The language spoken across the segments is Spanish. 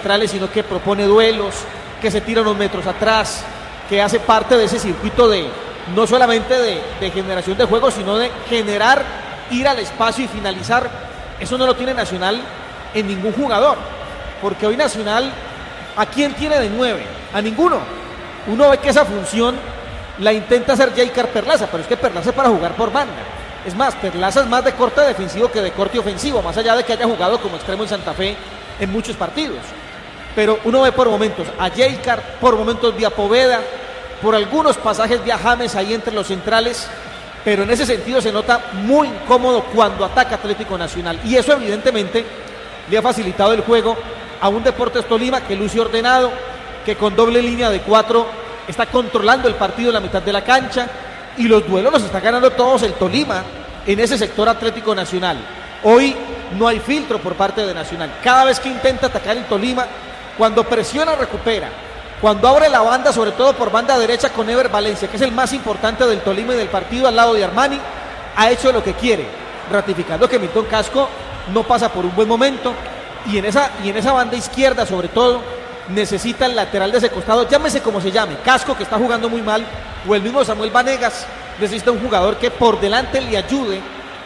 centrales, sino que propone duelos, que se tira unos metros atrás, que hace parte de ese circuito de no solamente de generación de juego, sino de generar, ir al espacio y finalizar. Eso no lo tiene Nacional en ningún jugador, porque hoy Nacional, ¿a quién tiene de 9? A ninguno. Uno ve que esa función la intenta hacer Jaycar Perlaza, pero es que Perlaza es para jugar por banda. Es más, Perlaza es más de corte defensivo que de corte ofensivo, más allá de que haya jugado como extremo en Santa Fe en muchos partidos. Pero uno ve por momentos a Jaycar, por momentos vía Poveda, por algunos pasajes vía James ahí entre los centrales, pero en ese sentido se nota muy incómodo cuando ataca Atlético Nacional, y eso evidentemente le ha facilitado el juego a un Deportes Tolima que luce ordenado, que con doble línea de 4 está controlando el partido en la mitad de la cancha, y los duelos los está ganando todos el Tolima en ese sector Atlético Nacional. Hoy no hay filtro por parte de Nacional. Cada vez que intenta atacar el Tolima, cuando presiona recupera, cuando abre la banda, sobre todo por banda derecha con Ever Valencia, que es el más importante del Tolima y del partido al lado de Armani, ha hecho lo que quiere, ratificando que Milton Casco no pasa por un buen momento, y en esa banda izquierda sobre todo necesita el lateral de ese costado, llámese como se llame, Casco, que está jugando muy mal, o el mismo Samuel Vanegas, necesita un jugador que por delante le ayude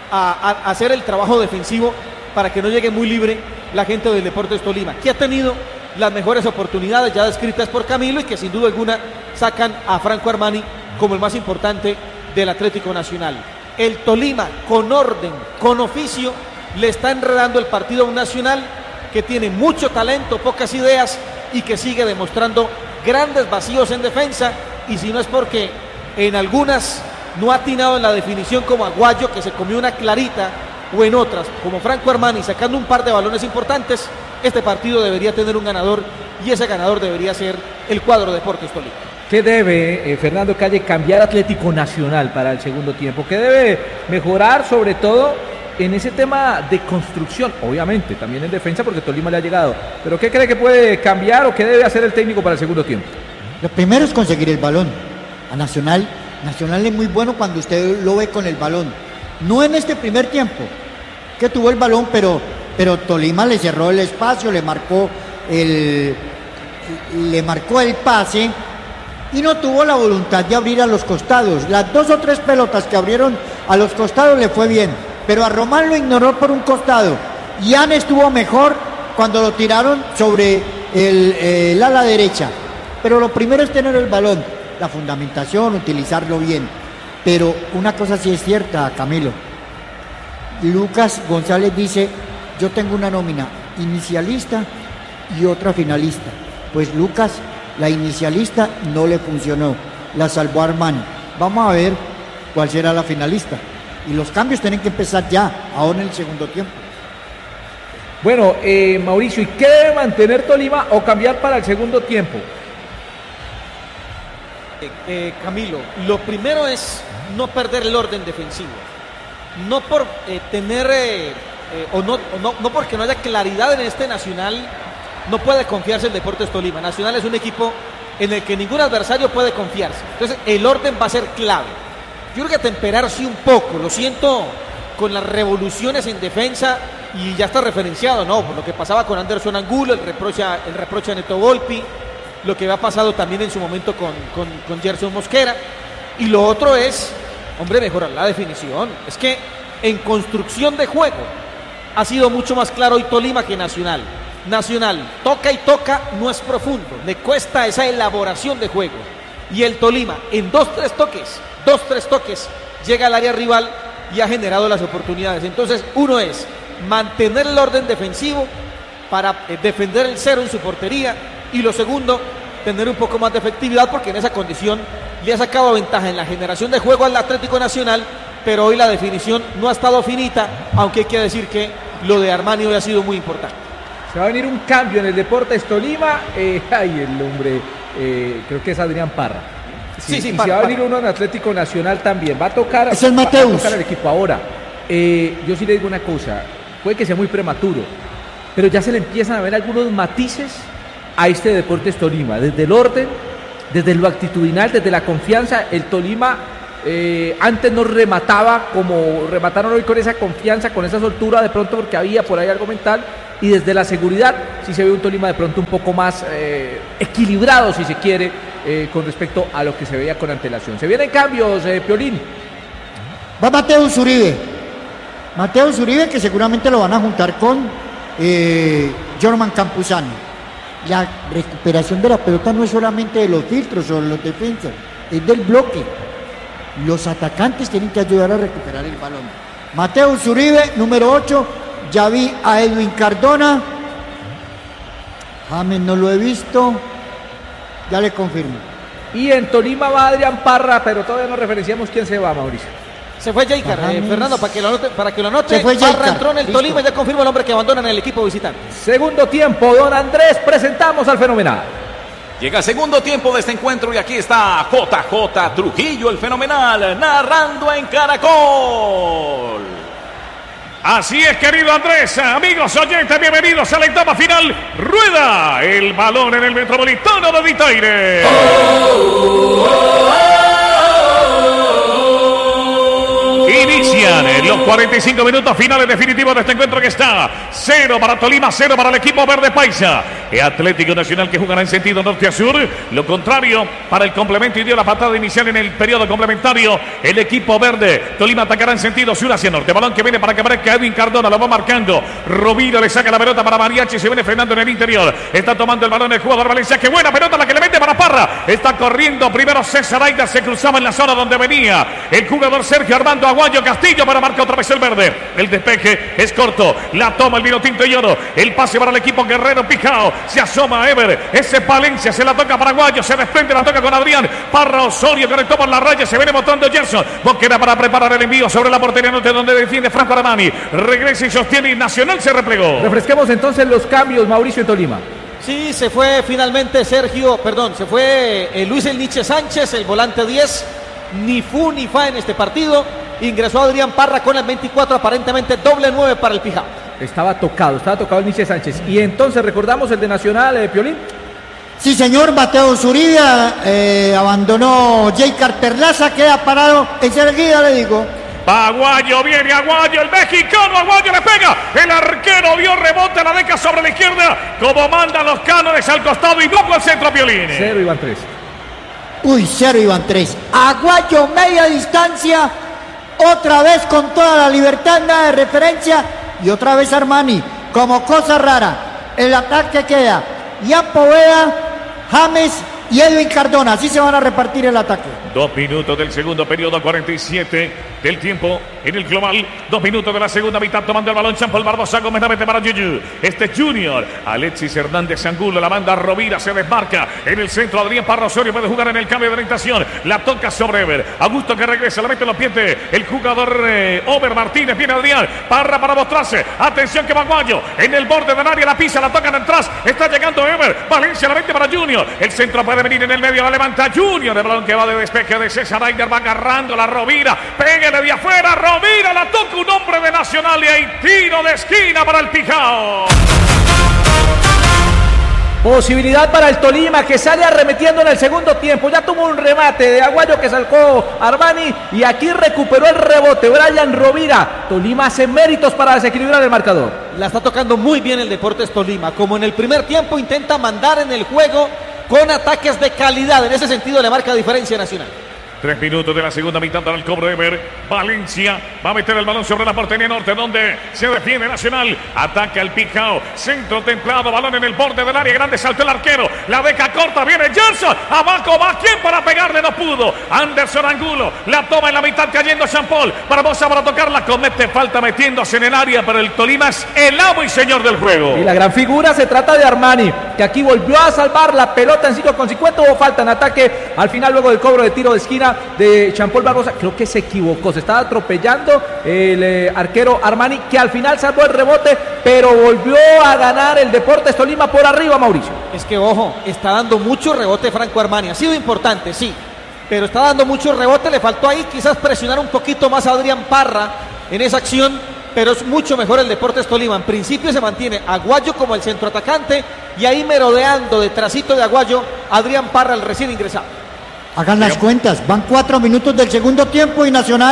a hacer el trabajo defensivo para que no llegue muy libre la gente del Deportes Tolima, que ha tenido las mejores oportunidades ya descritas por Camilo, y que sin duda alguna sacan a Franco Armani como el más importante del Atlético Nacional. El Tolima, con orden, con oficio, le está enredando el partido a un Nacional que tiene mucho talento, pocas ideas, y que sigue demostrando grandes vacíos en defensa, y si no es porque en algunas no ha atinado en la definición, como Aguayo, que se comió una clarita, o en otras como Franco Armani sacando un par de balones importantes, este partido debería tener un ganador, y ese ganador debería ser el cuadro Deportes Tolima. ¿Qué debe Fernando Calle cambiar Atlético Nacional para el segundo tiempo? ¿Qué debe mejorar, sobre todo en ese tema de construcción? Obviamente, también en defensa, porque Tolima le ha llegado. ¿Pero qué cree que puede cambiar o qué debe hacer el técnico para el segundo tiempo? Lo primero es conseguir el balón. A Nacional es muy bueno cuando usted lo ve con el balón. No en este primer tiempo, que tuvo el balón, pero Tolima le cerró el espacio, le marcó el pase, y no tuvo la voluntad de abrir a los costados. Las 2 o 3 pelotas que abrieron a los costados le fue bien, pero a Román lo ignoró por un costado. Ian estuvo mejor cuando lo tiraron sobre el ala derecha. Pero lo primero es tener el balón, la fundamentación, utilizarlo bien. Pero una cosa sí es cierta, Camilo. Lucas González dice: yo tengo una nómina inicialista y otra finalista. Pues Lucas, la inicialista no le funcionó, la salvó Armani. Vamos a ver cuál será la finalista. Y los cambios tienen que empezar ya, ahora en el segundo tiempo. Bueno, Mauricio, ¿y qué debe mantener Tolima o cambiar para el segundo tiempo? Camilo, lo primero es no perder el orden defensivo. No por no porque no haya claridad en este Nacional, no puede confiarse el Deportes Tolima. Nacional es un equipo en el que ningún adversario puede confiarse. Entonces el orden va a ser clave. Yo creo que temperarse un poco, lo siento, con las revoluciones en defensa, y ya está referenciado, ¿no? Por lo que pasaba con Anderson Angulo, el reproche a Neto Volpi, lo que había pasado también en su momento con Gerson Mosquera. Y lo otro es, hombre, mejorar la definición. Es que en construcción de juego ha sido mucho más claro hoy Tolima que Nacional. Nacional toca y toca, no es profundo, le cuesta esa elaboración de juego. Y el Tolima en 2-3 toques llega al área rival y ha generado las oportunidades. Entonces uno es mantener el orden defensivo para defender el 0 en su portería, y lo segundo, tener un poco más de efectividad, porque en esa condición le ha sacado ventaja en la generación de juego al Atlético Nacional, pero hoy la definición no ha estado finita, aunque hay que decir que lo de Armani hoy ha sido muy importante. Se va a venir un cambio en el Deportes Tolima. El hombre, creo que es Adrián Parra. Sí, y Parra, se va a venir uno en Atlético Nacional también. Va a tocar, es el Mateus. Va a tocar el equipo ahora. Yo sí le digo una cosa, puede que sea muy prematuro, pero ya se le empiezan a ver algunos matices a este Deportes Tolima, desde el orden, desde lo actitudinal, desde la confianza. El Tolima antes no remataba como remataron hoy, con esa confianza, con esa soltura, de pronto porque había por ahí algo mental, y desde la seguridad sí se ve un Tolima de pronto un poco más equilibrado, si se quiere, con respecto a lo que se veía con antelación. Se vienen cambios, Piolín. Va Mateus Uribe. Mateus Uribe, que seguramente lo van a juntar con Jorman Campuzano. La recuperación de la pelota no es solamente de los filtros o de los defensas, es del bloque. Los atacantes tienen que ayudar a recuperar el balón. Mateus Uribe, número 8. Ya vi a Edwin Cardona. James no lo he visto. Ya le confirmo. Y en Tolima va Adrián Parra, pero todavía no referenciamos quién se va, Mauricio. Se fue Jaicar, Fernando, para que lo anote. Se fue Parra Jaicar, entró en el listo. Tolima y ya confirma el hombre que abandona en el equipo visitante. Segundo tiempo, don Andrés, presentamos al Fenomenal. Llega el segundo tiempo de este encuentro y aquí está JJ Trujillo, el Fenomenal, narrando en Caracol. Así es, querido Andrés, amigos oyentes, bienvenidos a la etapa final. Rueda el balón en el Metropolitano de Vitaire. Inician los 45 minutos finales definitivos de este encuentro que está 0 para Tolima, 0 para el equipo verde paisa. Atlético Nacional que jugará en sentido norte a sur. Lo contrario para el complemento y dio la patada inicial en el periodo complementario. El equipo verde, Tolima atacará en sentido sur hacia norte. Balón que viene para que aparezca Edwin Cardona, lo va marcando. Rovira le saca la pelota para Mariachi, se viene frenando en el interior. Está tomando el balón el jugador Valencia. Qué buena pelota la que le mete para Parra. Está corriendo primero César Aida, se cruzaba en la zona donde venía el jugador Sergio Armando Aguayo Castillo para marcar otra vez el verde. El despeje es corto, la toma el vino tinto y oro. El pase para el equipo Guerrero Pijao. Se asoma Ever, ese Palencia se la toca Paraguayo, se desprende, la toca con Adrián. Parra Osorio conectó por la raya, se viene botando Gerson. Boquera para preparar el envío sobre la portería norte donde defiende Franco Armani. Regresa y sostiene y Nacional se replegó. Refresquemos entonces los cambios, Mauricio, en Tolima. Sí, se fue finalmente se fue Luis El Nietzsche Sánchez, el volante 10. Ni fu ni fa en este partido. Ingresó Adrián Parra con el 24, aparentemente doble 9 para el Pijao. Estaba tocado el Nietzsche Sánchez. Y entonces recordamos el de Nacional, Piolín. Sí, señor, Mateus Uribe abandonó Jaicar Perlaza, queda parado enseguida, le digo. Aguayo, viene Aguayo, el mexicano, Aguayo le pega, el arquero dio rebote, la deja sobre la izquierda, como mandan los cánones al costado y bloco al centro, Piolín. 0 iban 3. Uy, 0 iban 3. Aguayo, media distancia, otra vez con toda la libertad, nada de referencia, y otra vez Armani, como cosa rara. El ataque queda Ian Poveda, James y Edwin Cardona, así se van a repartir el ataque. 2 minutos del segundo periodo, 47 del tiempo en el global. 2 minutos de la segunda mitad, tomando el balón Champol Barbosa Gómez, la mete para Yuyu. Este Junior, Alexis Hernández Angulo, la banda Rovira, se desmarca en el centro. Adrián Parra Osorio puede jugar en el cambio de orientación. La toca sobre Ever. Augusto que regresa, la mete en los pies el jugador Over Martínez. Viene Adrián Parra para mostrarse. Atención que va Aguayo en el borde del área, la pisa, la tocan atrás. Está llegando Ever. Valencia la mete para Junior. El centro puede venir en el medio, la levanta Junior. El balón que va de despeje de César Aider, va agarrando la Rovira. Pégale de afuera, Rovira la toca un hombre de Nacional y hay tiro de esquina para el Pijao. Posibilidad para el Tolima que sale arremetiendo en el segundo tiempo. Ya tuvo un remate de Aguayo que sacó Armani y aquí recuperó el rebote Brian Rovira. Tolima hace méritos para desequilibrar el marcador. La está tocando muy bien el Deportes Tolima. Como en el primer tiempo intenta mandar en el juego con ataques de calidad. En ese sentido le marca diferencia Nacional. 3 minutos de la segunda mitad para el cobro de Ever. Valencia va a meter el balón sobre la portería norte donde se defiende Nacional. Ataca el Pijao. Centro templado. Balón en el borde del área grande. Saltó el arquero. La deja corta. Viene Gerson. Abajo va. ¿Quién para pegarle? No pudo. Anderson Angulo. La toma en la mitad cayendo Champol. Barbosa para tocarla. Comete falta metiéndose en el área. Pero el Tolima es el amo y señor del juego. Y la gran figura se trata de Armani, que aquí volvió a salvar la pelota en sitio consecuente. Hubo falta en ataque. Al final luego del cobro de tiro de esquina de Champol Barbosa, creo que se equivocó, se estaba atropellando el arquero Armani, que al final salvó el rebote, pero volvió a ganar el Deportes Tolima por arriba, Mauricio. Es que ojo, está dando mucho rebote Franco Armani, ha sido importante, sí, pero está dando mucho rebote, le faltó ahí quizás presionar un poquito más a Adrián Parra en esa acción, pero es mucho mejor el Deportes Tolima. En principio se mantiene Aguayo como el centroatacante y ahí merodeando detrásito de Aguayo Adrián Parra, el recién ingresado. Hagan las cuentas, van 4 minutos del segundo tiempo y Nacional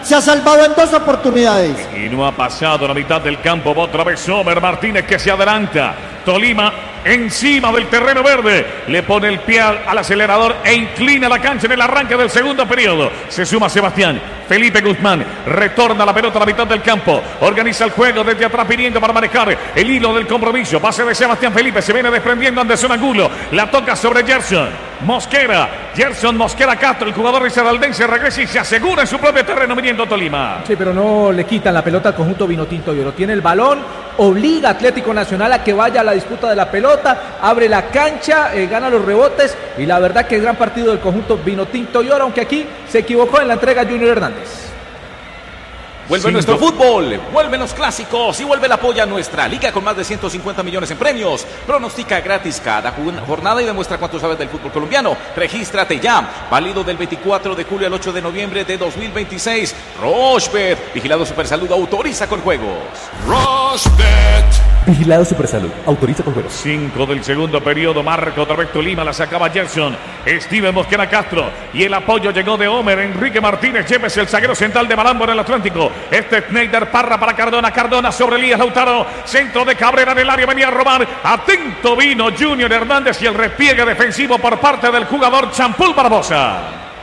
se ha salvado en 2 oportunidades. Y no ha pasado la mitad del campo. Otra vez Homer Martínez que se adelanta. Tolima encima del terreno verde. Le pone el pie al acelerador e inclina la cancha en el arranque del segundo periodo. Se suma Sebastián. Felipe Guzmán retorna la pelota a la mitad del campo. Organiza el juego desde atrás pidiendo para manejar el hilo del compromiso. Pase de Sebastián Felipe. Se viene desprendiendo Anderson Angulo. La toca sobre Gerson Mosquera. Gerson Mosquera Castro, el jugador risaraldense, regresa y se asegura en su propio terreno viniendo a Tolima. Sí, pero no le quitan la pelota al conjunto Vinotinto y Oro. Tiene el balón, obliga a Atlético Nacional a que vaya a la disputa de la pelota, abre la cancha, gana los rebotes y la verdad que es gran partido del conjunto Vinotinto y Oro, aunque aquí se equivocó en la entrega Junior Hernández. Vuelve nuestro fútbol, vuelven los clásicos y vuelve la polla a nuestra liga con más de 150 millones en premios. Pronostica gratis cada jornada y demuestra cuánto sabes del fútbol colombiano. Regístrate ya, válido del 24 de julio al 8 de noviembre de 2026. Rochebet, Vigilado Supersalud, autoriza con juegos. Rochebet. Vigilado Supersalud, autoriza con juegos. 5 del segundo periodo, marca otra vez Tolima, la sacaba Gerson, Steven Mosquera Castro y el apoyo llegó de Homer, Enrique Martínez, llévese el zaguero central de Malambo en el Atlántico. Este es Neider Parra para Cardona, Cardona sobre Elías Lautaro, centro de Cabrera en el área, venía a robar, atento vino Junior Hernández y el repliegue defensivo por parte del jugador Champul Barbosa.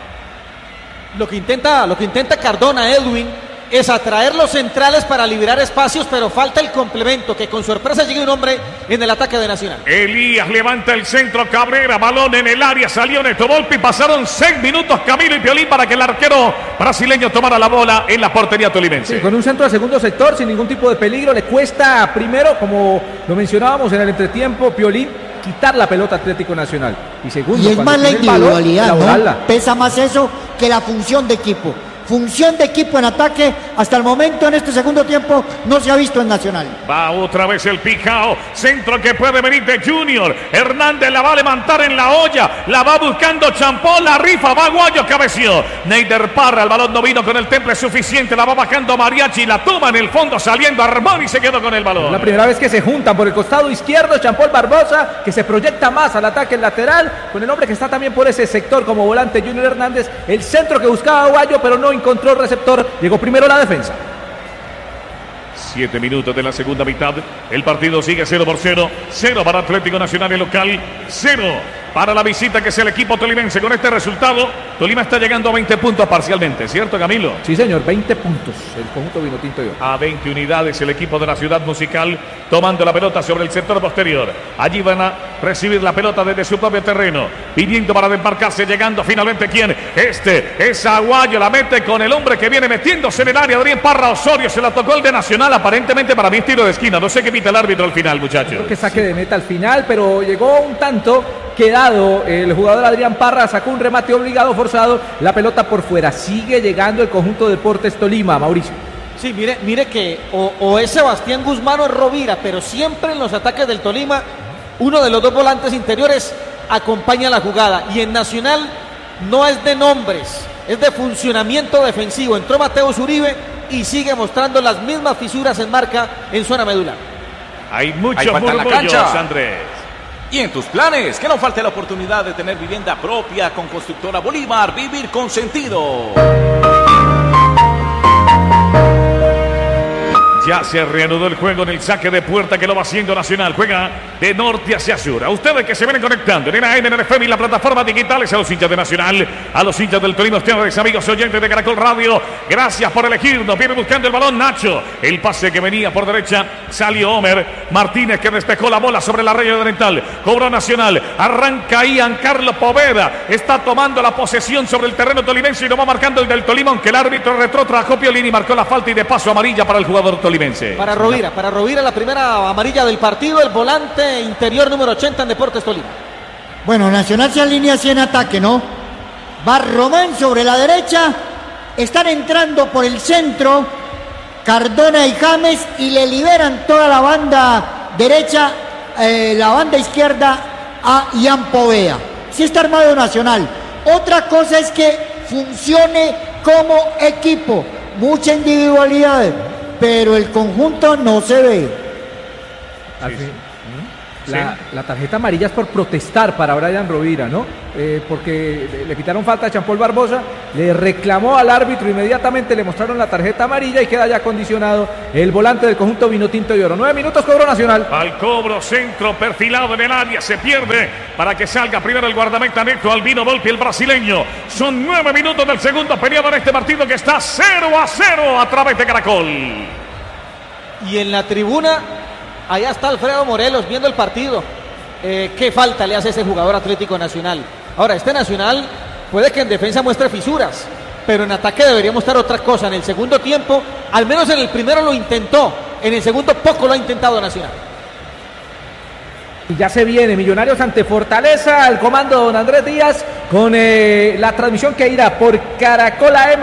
Lo que intenta Cardona, Edwin, es atraer los centrales para liberar espacios, pero falta el complemento, que con sorpresa llegue un hombre en el ataque de Nacional. Elías levanta el centro, Cabrera, balón en el área, salió Neto Volpi, pasaron 6 minutos Camilo y Piolín para que el arquero brasileño tomara la bola en la portería tolimense. Sí, con un centro al segundo sector, sin ningún tipo de peligro, le cuesta primero, como lo mencionábamos en el entretiempo, Piolín, quitar la pelota Atlético Nacional. Y segundo, Y es más la tiene el balón, individualidad, elaborarla. ¿no? Pesa más eso que la función de equipo. Función de equipo en ataque, hasta el momento en este segundo tiempo no se ha visto en Nacional. Va otra vez el picao, centro que puede venir de Junior. Hernández la va a levantar en la olla, la va buscando Champó, la rifa, va Guayo, cabeció. Neider Parra, el balón no vino con el temple suficiente, la va bajando Mariachi, la toma en el fondo saliendo Armani y se quedó con el balón. La primera vez que se juntan por el costado izquierdo, Champol Barbosa, que se proyecta más al ataque lateral, con el hombre que está también por ese sector como volante, Junior Hernández, el centro que buscaba Guayo, pero no encontró el receptor, llegó primero la defensa. 7 minutos de la segunda mitad. El partido sigue 0-0. 0 para Atlético Nacional el local. 0 para la visita que es el equipo tolimense. Con este resultado, Tolima está llegando a 20 puntos parcialmente, ¿cierto, Camilo? Sí, señor, 20 puntos el conjunto Vinotinto y Oro. A 20 unidades el equipo de la Ciudad Musical tomando la pelota sobre el sector posterior. Allí van a recibir la pelota desde su propio terreno, pidiendo para desmarcarse, llegando finalmente ¿quién? Este es Aguayo, la mete con el hombre que viene metiéndose en el área, Adrián Parra Osorio, se la tocó el de Nacional, aparentemente para mí es tiro de esquina, no sé qué pita el árbitro al final, muchachos. Creo que saque de meta al final, pero llegó un tanto quedado, el jugador Adrián Parra sacó un remate obligado, forzado, la pelota por fuera, sigue llegando el conjunto de Deportes Tolima, Mauricio. Sí, mire que o es Sebastián Guzmán o es Rovira, pero siempre en los ataques del Tolima, uno de los dos volantes interiores acompaña la jugada. Y en Nacional no es de nombres, es de funcionamiento defensivo. Entró Mateus Uribe y sigue mostrando las mismas fisuras en marca en zona medular. Hay muchos Hay falta en la murmullos, cancha. Andrés. Y en tus planes, que no falte la oportunidad de tener vivienda propia con Constructora Bolívar, vivir con sentido. Ya se reanudó el juego en el saque de puerta que lo va haciendo Nacional. Juega de norte hacia sur. A ustedes que se vienen conectando en NAN, en FM y las plataformas digitales, a los hinchas de Nacional, a los hinchas del Tolima, ustedes amigos oyentes de Caracol Radio, gracias por elegirnos. Viene buscando el balón Nacho. El pase que venía por derecha, salió Homer Martínez que despejó la bola sobre la raya oriental. Cobró Nacional. Arranca Ian Carlos Poveda. Está tomando la posesión sobre el terreno tolimense y lo va marcando el del Tolima, aunque el árbitro retrotrajo Piolín y marcó la falta y de paso amarilla para el jugador tolimense. Para Rovira la primera amarilla del partido, el volante interior número 80 en Deportes Tolima. Bueno, Nacional se alinea así en ataque, ¿no? Va Román sobre la derecha, están entrando por el centro Cardona y James y le liberan toda la banda derecha, la banda izquierda a Ian Poveda. Sí está armado Nacional. Otra cosa es que funcione como equipo, mucha individualidad, pero el conjunto no se ve. La tarjeta amarilla es por protestar para Brian Rovira, ¿no? Porque le quitaron falta a Champol Barbosa le reclamó al árbitro, inmediatamente le mostraron la tarjeta amarilla y queda ya condicionado el volante del conjunto Vinotinto de Oro. 9 minutos, cobro Nacional. Al cobro, centro perfilado en el área, se pierde para que salga primero el guardameta Neto Albino Volpi, el brasileño. Son 9 minutos del segundo periodo en este partido que está 0-0 a través de Caracol. Y en la tribuna, allá está Alfredo Morelos viendo el partido. ¿Qué falta le hace ese jugador Atlético Nacional? Ahora, este Nacional puede que en defensa muestre fisuras, pero en ataque debería mostrar otra cosa. En el segundo tiempo, al menos en el primero lo intentó, en el segundo poco lo ha intentado Nacional. Y ya se viene Millonarios ante Fortaleza, al comando de don Andrés Díaz, con la transmisión que irá por Caracol AM.